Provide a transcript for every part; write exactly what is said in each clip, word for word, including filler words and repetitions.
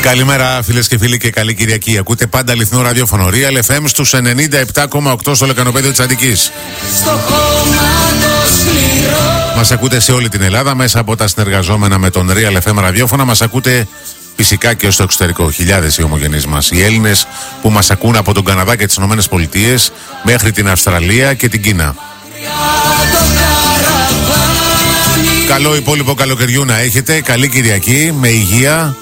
Καλημέρα φίλες και φίλοι και καλή Κυριακή. Ακούτε πάντα αληθινό ραδιόφωνο Real εφ εμ στους ενενήντα επτά κόμμα οκτώ στο λεκανοπέδιο της Αττικής. Μας ακούτε σε όλη την Ελλάδα μέσα από τα συνεργαζόμενα με τον Real εφ εμ ραδιόφωνα. Μας ακούτε φυσικά και στο εξωτερικό. Χιλιάδες οι ομογενείς μας, οι Έλληνες που μας ακούν από τον Καναδά και τις Ηνωμένες Πολιτείες μέχρι την Αυστραλία και την Κίνα. Καλό υπόλοιπο καλοκαιριού να έχετε. Καλή Κυριακή με υγεία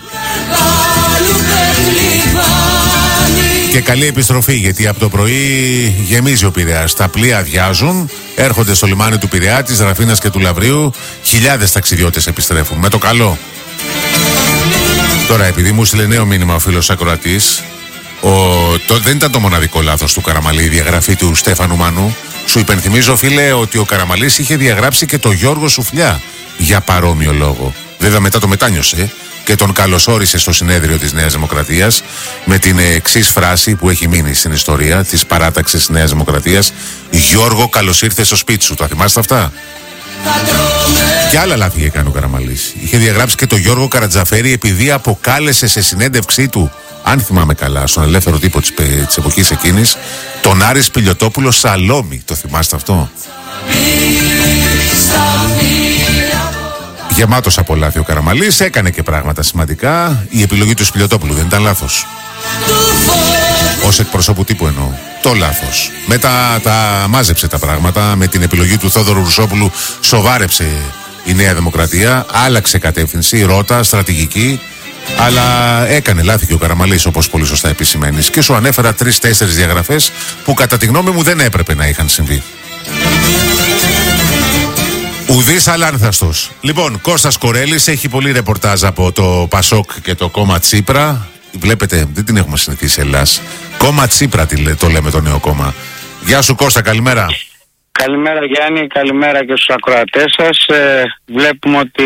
και καλή επιστροφή, γιατί από το πρωί γεμίζει ο Πειραιάς. Τα πλοία αδειάζουν, έρχονται στο λιμάνι του Πειραιά, της Ραφίνας και του Λαβρίου. Χιλιάδες ταξιδιώτες επιστρέφουν με το καλό. Τώρα, επειδή μου στείλε νέο μήνυμα ο φίλος ακροατής, ο, το, δεν ήταν το μοναδικό λάθος του Καραμαλή η διαγραφή του Στέφανου Μανού. Σου υπενθυμίζω, φίλε, ότι ο Καραμαλής είχε διαγράψει και το Γιώργο Σουφλιά για παρόμοιο λόγο. Βέβαια μετά το μετάνιωσε και τον καλωσόρισε στο συνέδριο της Νέας Δημοκρατίας με την εξής φράση που έχει μείνει στην ιστορία της παράταξης Νέας Δημοκρατίας: Γιώργο, καλώς ήρθες στο σπίτι σου. Τα θυμάστε αυτά? Και άλλα λάθη είχε κάνει ο Καραμαλής. Είχε διαγράψει και το Γιώργο Καρατζαφέρη επειδή αποκάλεσε σε συνέντευξή του, αν θυμάμαι καλά, στον Ελεύθερο Τύπο της, της εποχής εκείνης, τον Άρη Σπηλιοτόπουλο Σαλόμη. Το θυμάστε αυτό? Γεμάτος από λάθη ο Καραμαλής, έκανε και πράγματα σημαντικά. Η επιλογή του Σπηλιοτόπουλου δεν ήταν λάθος. Ως εκπροσώπου τύπου εννοώ. Το λάθος. Μετά τα μάζεψε τα πράγματα. Με την επιλογή του Θόδωρου Ρουσόπουλου σοβάρεψε η Νέα Δημοκρατία. Άλλαξε κατεύθυνση, ρότα, στρατηγική. Αλλά έκανε λάθη και ο Καραμαλής, όπως πολύ σωστά επισημαίνεις. Και σου ανέφερα τρεις-τέσσερις διαγραφές που κατά τη γνώμη μου δεν έπρεπε να είχαν συμβεί. Ουδής αλάνθαστος. Λοιπόν, Κώστας Κορέλης έχει πολύ ρεπορτάζ από το Πασόκ και το κόμμα Τσίπρα. Βλέπετε, δεν την έχουμε συνηθίσει σε Ελλάς. Κόμμα Τσίπρα το λέμε το νέο κόμμα. Γεια σου Κώστα, καλημέρα. Καλημέρα Γιάννη, καλημέρα και στους ακροατές σας. Ε, βλέπουμε ότι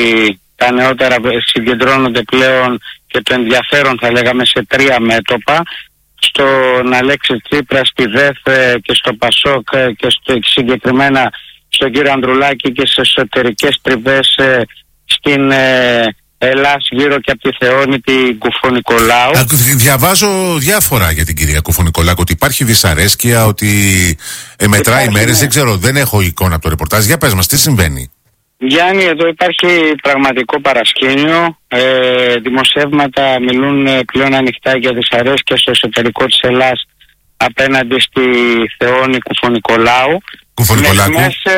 τα νεότερα συγκεντρώνονται πλέον και το ενδιαφέρον θα λέγαμε σε τρία μέτωπα. Στον Αλέξη Τσίπρα, στη ΔΕΘ και στο Πασόκ και στο, συγκεκριμένα στον κύριο Ανδρουλάκη και σε εσωτερικές τριβές ε, στην ε, Ελλάς γύρω και από τη Θεόνη την Κουφονικολάου. Διαβάζω διάφορα για την κυρία Κουφονικολάου, ότι υπάρχει δυσαρέσκεια, ότι ε, μετράει υπάρχει, μέρες, ναι. Δεν ξέρω, δεν έχω εικόνα από το ρεπορτάζ. Για πες μας, τι συμβαίνει? Γιάννη, εδώ υπάρχει πραγματικό παρασκήνιο. Ε, δημοσιεύματα μιλούν πλέον ανοιχτά για δυσαρέσκεια στο εσωτερικό της Ελλάς απέναντι στη Θεόνη Κουφονικολάου. Κουφονικολάκου.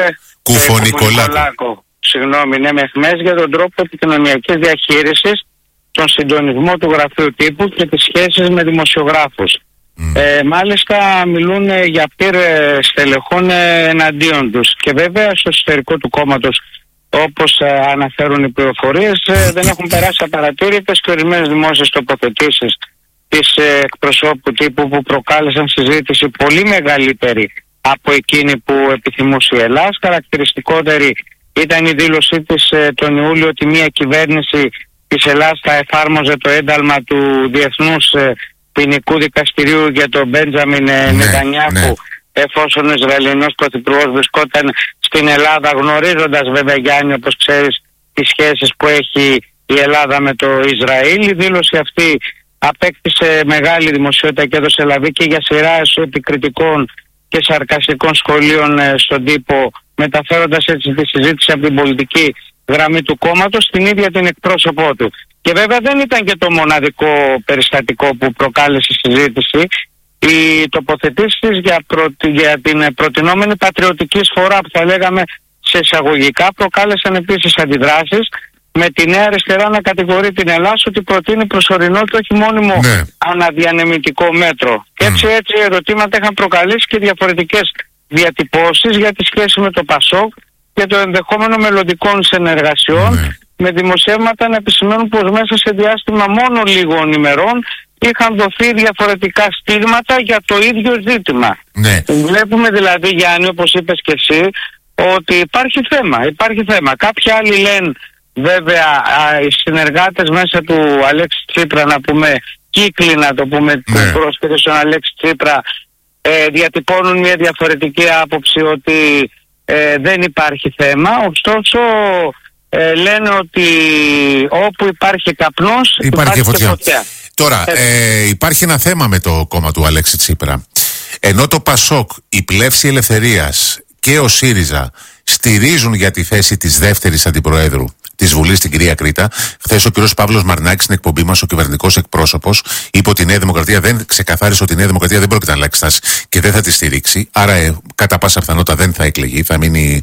Κουφονικολάκου. Συγγνώμη, ναι, με εχμές για τον τρόπο επικοινωνιακής διαχείρισης, τον συντονισμό του γραφείου τύπου και τις σχέσεις με δημοσιογράφους. Mm. Ε, μάλιστα μιλούν για πυρ στελεχών εναντίον τους. Και βέβαια στο εσωτερικό του κόμματος, όπως ε, αναφέρουν οι πληροφορίες, ε, δεν έχουν περάσει απαρατήρητες και ορισμένες δημόσιες τοποθετήσεις της ε, εκπροσώπου τύπου που προκάλεσαν συζήτηση πολύ μεγαλύτερη από εκείνη που επιθυμούσε η Ελλάς. Χαρακτηριστικότερη ήταν η δήλωσή της ε, τον Ιούλιο ότι μια κυβέρνηση της Ελλάς θα εφάρμοζε το ένταλμα του Διεθνούς ε, Ποινικού Δικαστηρίου για τον Μπέντζαμιν ε, ναι, Νετανιάχου, ναι. Εφόσον ο Ισραηλινός πρωθυπουργός βρισκόταν στην Ελλάδα, γνωρίζοντας βέβαια, Γιάννη, όπως ξέρεις, τις σχέσεις που έχει η Ελλάδα με το Ισραήλ. Η δήλωση αυτή απέκτησε μεγάλη δημοσιότητα και έδωσε λαβή και για σειρά επικριτικών και σαρκαστικών σχολείων ε, στον τύπο, μεταφέροντας έτσι τη συζήτηση από την πολιτική γραμμή του κόμματος στην ίδια την εκπρόσωπό του. Και βέβαια δεν ήταν και το μοναδικό περιστατικό που προκάλεσε συζήτηση. Οι τοποθετήσεις της για, προ, για την προτινόμενη πατριωτική σφορά, που θα λέγαμε σε εισαγωγικά, προκάλεσαν επίσης αντιδράσεις, με τη Νέα Αριστερά να κατηγορεί την Ελλάδα ότι προτείνει προσωρινό και όχι μόνιμο ναι. αναδιανεμητικό μέτρο. Mm. Και έτσι, έτσι ερωτήματα είχαν προκαλέσει και διαφορετικές διατυπώσεις για τη σχέση με το Πασόκ και το ενδεχόμενο μελλοντικών συνεργασιών, mm. με δημοσιεύματα να επισημαίνουν πως μέσα σε διάστημα μόνο λίγων ημερών είχαν δοθεί διαφορετικά στίγματα για το ίδιο ζήτημα. Ναι. Βλέπουμε δηλαδή, Γιάννη, όπως είπες και εσύ, ότι υπάρχει θέμα. Υπάρχει θέμα. Κάποιοι άλλοι λένε, βέβαια, α, οι συνεργάτες μέσα του Αλέξη Τσίπρα, να πούμε κύκλοι, να το πούμε, ναι. που πρόσφερε στον Αλέξη Τσίπρα, ε, διατυπώνουν μια διαφορετική άποψη ότι ε, δεν υπάρχει θέμα. Ωστόσο, ε, λένε ότι όπου υπάρχει καπνός υπάρχει, υπάρχει και φωτιά. φωτιά. Τώρα, ε, υπάρχει ένα θέμα με το κόμμα του Αλέξη Τσίπρα. Ενώ το Πασόκ, η Πλεύση Ελευθερίας και ο ΣΥΡΙΖΑ στηρίζουν για τη θέση της δεύτερης αντιπροέδρου της Βουλής στην κυρία Κρήτα. Χθες ο κ. Παύλος Μαρινάκης στην εκπομπή μας, ο κυβερνητικός εκπρόσωπος, είπε ότι η Νέα Δημοκρατία δεν ξεκαθάρισε ότι η Νέα Δημοκρατία δεν πρόκειται να αλλάξει στάση και δεν θα τη στηρίξει. Άρα, ε, κατά πάσα πιθανότητα δεν θα εκλεγεί, θα μείνει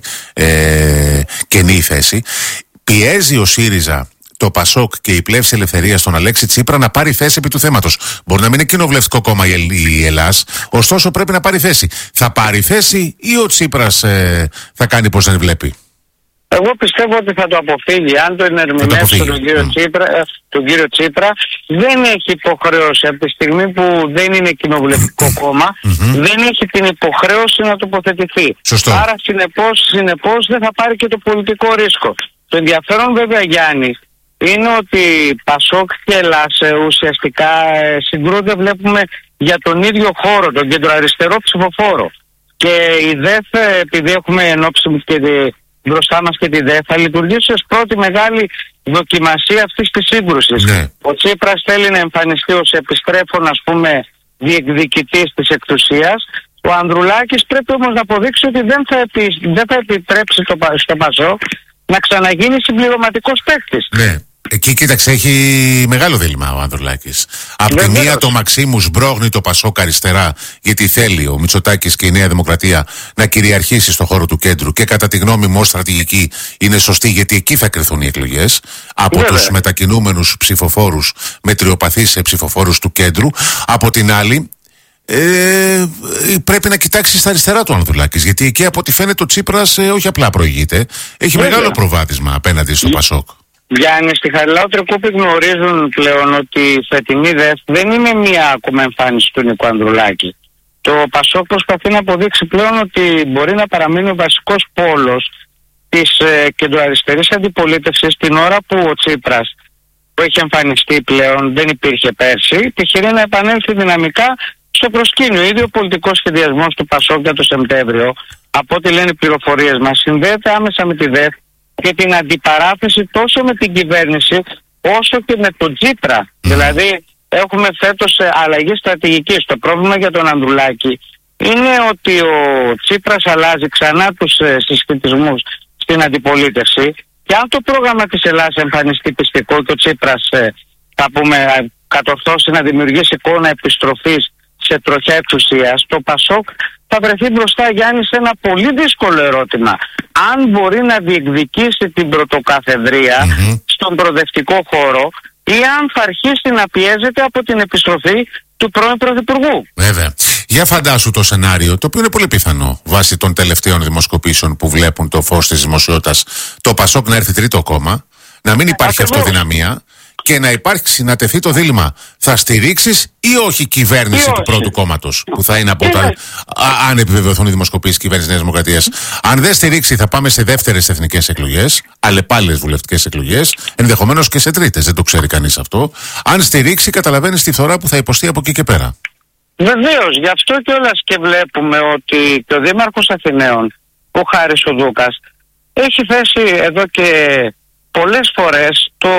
ε, κενή η θέση. Πιέζει ο ΣΥΡΙΖΑ, το Πασόκ και η Πλεύση Ελευθερίας στον Αλέξη Τσίπρα να πάρει θέση επί του θέματος. Μπορεί να μην είναι κοινοβουλευτικό κόμμα η Ελλάς, ωστόσο πρέπει να πάρει θέση. Θα πάρει θέση ή ο Τσίπρας ε, θα κάνει πως δεν βλέπει? Εγώ πιστεύω ότι θα το αποφύγει. Αν το ερμηνεύσει τον κύριο, mm. Τσίπρα, τον κύριο Τσίπρα, δεν έχει υποχρέωση από τη στιγμή που δεν είναι κοινοβουλευτικό κόμμα, mm-hmm. δεν έχει την υποχρέωση να τοποθετηθεί. Σωστό. Άρα συνεπώς, συνεπώς δεν θα πάρει και το πολιτικό ρίσκο. Το ενδιαφέρον βέβαια, Γιάννη, είναι ότι Πασόκ και Ελλάς ουσιαστικά συγκρούνται, βλέπουμε, για τον ίδιο χώρο, τον κεντροαριστερό ψηφοφόρο. Και η ΔΕΘ, επειδή έχουμε ενόψει και τη, μπροστά μας και τη ΔΕΘ, θα λειτουργήσει ως πρώτη μεγάλη δοκιμασία αυτής της σύγκρουσης. Ναι. Ο Τσίπρας θέλει να εμφανιστεί ως επιστρέφων, ας πούμε, διεκδικητής της εξουσίας. Ο Ανδρουλάκης πρέπει όμως να αποδείξει ότι δεν θα, επι, δεν θα επιτρέψει το, στο Πασόκ να ξαναγίνει συμπληρωματικός παίκτης. Ναι. Εκεί, κοίταξε, έχει μεγάλο δίλημμα ο Ανδρουλάκης. Απ' τη μία το Μαξίμου σμπρώχνει το Πασόκ αριστερά, γιατί θέλει ο Μητσοτάκης και η Νέα Δημοκρατία να κυριαρχήσει στον χώρο του κέντρου, και κατά τη γνώμη μου ως στρατηγική είναι σωστή, γιατί εκεί θα κρυθούν οι εκλογές από Βέβαια. τους μετακινούμενους ψηφοφόρους μετριοπαθείς ψηφοφόρους του κέντρου. Από την άλλη, Ε, πρέπει να κοιτάξει στα αριστερά του Ανδρουλάκης, γιατί εκεί από ό,τι φαίνεται ο Τσίπρας ε, όχι απλά προηγείται, έχει Βέβαια. μεγάλο προβάδισμα απέναντι στο Πασόκ. Γιάννη, στη Χαριλάου Τρικούπη γνωρίζουν πλέον ότι η φετινή ΔΕΘ δεν είναι μία ακόμα εμφάνιση του Νίκου Ανδρουλάκη. Το Πασόκ προσπαθεί να αποδείξει πλέον ότι μπορεί να παραμείνει ο βασικός πόλος της ε, κεντροαριστερής αντιπολίτευσης την ώρα που ο Τσίπρας, που έχει εμφανιστεί πλέον, δεν υπήρχε πέρσι, επιχειρεί να επανέλθει δυναμικά στο προσκήνιο. Ήδη ο πολιτικός σχεδιασμός του Πασόκ για το Σεπτέμβριο, από ό,τι λένε οι πληροφορίες μας, συνδέεται άμεσα με τη ΔΕΘ και την αντιπαράθεση τόσο με την κυβέρνηση όσο και με τον Τσίπρα. Mm. Δηλαδή έχουμε φέτος αλλαγή στρατηγικής. Το πρόβλημα για τον Ανδρουλάκη είναι ότι ο Τσίπρας αλλάζει ξανά τους ε, συσχετισμούς στην αντιπολίτευση, και αν το πρόγραμμα της Ελλάδας εμφανιστεί πιστικό και ο Τσίπρας ε, θα πούμε κατορθώσει να δημιουργήσει εικόνα επιστροφής σε τροχιά εξουσίας, το Πασόκ θα βρεθεί μπροστά, Γιάννη, σε ένα πολύ δύσκολο ερώτημα. Αν μπορεί να διεκδικήσει την πρωτοκαθεδρία mm-hmm. στον προοδευτικό χώρο, ή αν θα αρχίσει να πιέζεται από την επιστροφή του πρώην Πρωθυπουργού. Βέβαια. Για φαντάσου το σενάριο, το οποίο είναι πολύ πιθανό βάσει των τελευταίων δημοσκοπήσεων που βλέπουν το φως της δημοσιότητας, το Πασόκ να έρθει τρίτο κόμμα, να μην υπάρχει Ακριβώς. αυτοδυναμία και να υπάρξει, να τεθεί το δίλημμα, θα στηρίξεις ή όχι κυβέρνηση ή του όχι. πρώτου κόμματος, που θα είναι από όταν, α, αν επιβεβαιωθούν οι δημοσκοπήσεις κυβέρνηση Νέας Δημοκρατίας. Αν δεν στηρίξει, θα πάμε σε δεύτερες εθνικές εκλογές, αλλεπάλληλες βουλευτικές εκλογές, ενδεχομένως και σε τρίτες, δεν το ξέρει κανείς αυτό. Αν στηρίξει, καταλαβαίνεις τη φθορά που θα υποστεί από εκεί και πέρα. Βεβαίως, γι' αυτό κιόλας και βλέπουμε ότι το Δήμαρχος Αθηναίων, ο Χάρης ο Δούκας, έχει θέσει εδώ και πολλές φορές το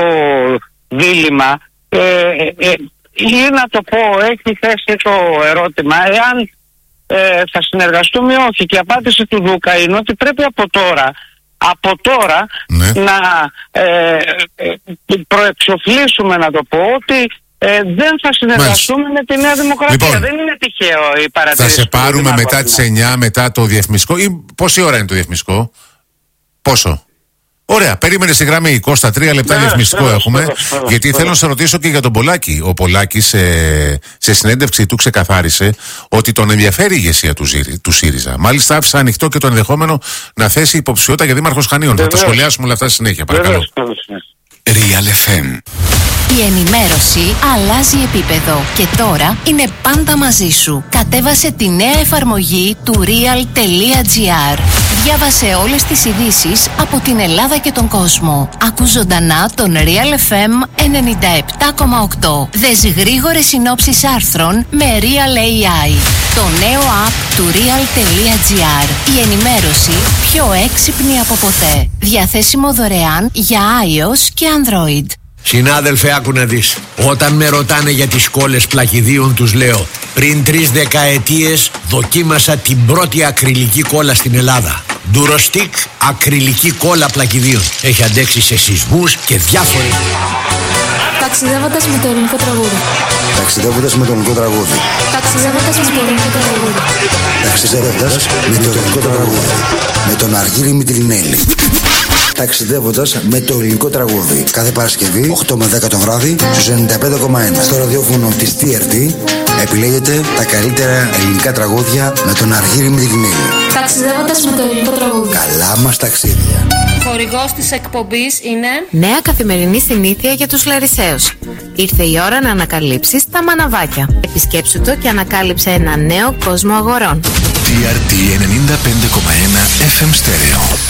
δίλημμα, ε, ε, ή να το πω, έχει θέσει το ερώτημα εάν ε, θα συνεργαστούμε ή όχι, και η απάντηση του Δούκα είναι ότι πρέπει από τώρα από τώρα ναι. να ε, ε, προεξοφλήσουμε, να το πω, ότι ε, δεν θα συνεργαστούμε Μάλιστα. με τη Νέα Δημοκρατία. Λοιπόν, δεν είναι τυχαίο η παρατήρηση. Θα σε πάρουμε μετά τις εννιά, μετά το διαφημιστικό, ή πόση ώρα είναι το διαφημιστικό? Πόσο? Ωραία, περίμενε στη γραμμή. Κώστα, τρία λεπτά διαφημιστικό έχουμε. Βεβαίως, βεβαίως, γιατί βεβαίως. θέλω να σε ρωτήσω και για τον Πολάκη. Ο Πολάκης ε, σε συνέντευξη του ξεκαθάρισε ότι τον ενδιαφέρει η ηγεσία του, του ΣΥΡΙΖΑ. Μάλιστα, άφησε ανοιχτό και το ενδεχόμενο να θέσει υποψηφιότητα για δήμαρχος Χανίων. Βεβαίως. Θα τα σχολιάσουμε όλα αυτά στη συνέχεια. Παρακαλώ. Real εφ εμ. Η ενημέρωση αλλάζει επίπεδο και τώρα είναι πάντα μαζί σου. Κατέβασε τη νέα εφαρμογή του real.gr. Διάβασε όλες τις ειδήσεις από την Ελλάδα και τον κόσμο. Ακού ζωντανά τον Real εφ εμ ενενήντα επτά κόμμα οκτώ. Δες γρήγορες συνόψεις άρθρων με Real έι άι. Το νέο app του real.gr. Η ενημέρωση πιο έξυπνη από ποτέ. Διαθέσιμο δωρεάν για iOS και Android. Συνάδελφε, άκου να δεις. Όταν με ρωτάνε για τις κόλλες πλακιδίων, τους λέω: πριν τρεις δεκαετίες δοκίμασα την πρώτη ακριλική κόλλα στην Ελλάδα. Durostic ακριλική κόλλα πλακιδίων. Έχει αντέξει σε σεισμούς και διάφορες. Ταξιδεύοντας με το ελληνικό τραγούδι. Ταξιδεύοντας με το ελληνικό τραγούδι. Ταξιδεύοντας με το ελληνικό τραγούδι. Ταξιδεύοντας με το ελληνικό τραγούδι. Με τον Αργύρη Μητρινέλη. Ταξιδεύοντας με το ελληνικό τραγούδι. Κάθε Παρασκευή οκτώ με δέκα το βράδυ στους ενενήντα πέντε κόμμα ένα. Στο ραδιόφωνο της τι αρ τι επιλέγετε τα καλύτερα ελληνικά τραγούδια με τον Αργύρη Μητρινέλη. Ταξιδεύοντας με το ελληνικό τραγούδι. Καλά μας ταξίδια. Χορηγός της εκπομπής είναι νέα καθημερινή συνήθεια για τους Λαρισαίους. Ήρθε η ώρα να ανακαλύψεις τα μαναβάκια. Επισκέψου το και ανακάλυψε ένα νέο κόσμο αγορών. τι αρ τι ενενήντα πέντε κόμμα ένα εφ εμ Stereo.